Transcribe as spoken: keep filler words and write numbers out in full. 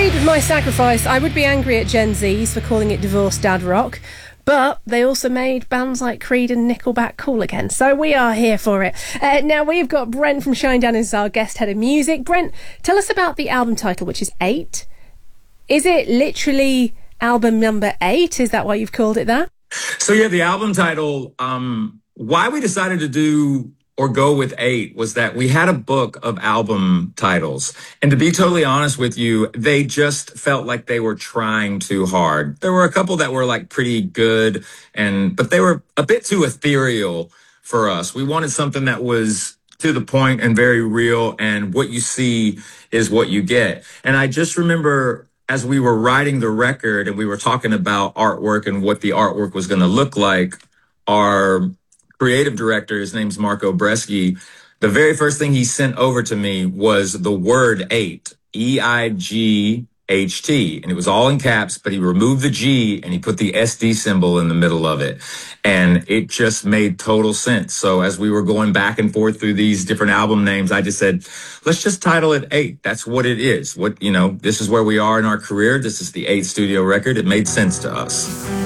Creed with My Sacrifice. I would be angry at Gen Zs for calling it divorced dad rock, but they also made bands like Creed and Nickelback cool again, so we are here for it. Uh, now, we've got Brent from Shinedown as our guest head of music. Brent, tell us about the album title, which is Eight. Is it literally album number eight? Is that why you've called it that? So yeah, the album title, um, why we decided to do or go with eight was that we had a book of album titles. And to be totally honest with you, they just felt like they were trying too hard. There were a couple that were like pretty good, and but they were a bit too ethereal for us. We wanted something that was to the point and very real, and what you see is what you get. And I just remember as we were writing the record and we were talking about artwork and what the artwork was going to look like, our creative director, his name's Marco Breschi, the very first thing he sent over to me was the word eight, E I G H T. And it was all in caps, but he removed the G and he put the S D symbol in the middle of it. And it just made total sense. So as we were going back and forth through these different album names, I just said, let's just title it Eight. That's what it is. What, you know, this is where we are in our career. This is the eighth studio record. It made sense to us.